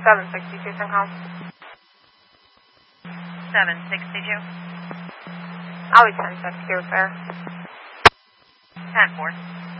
762 Syncom. 762. I'll be 1062 there. 10-4.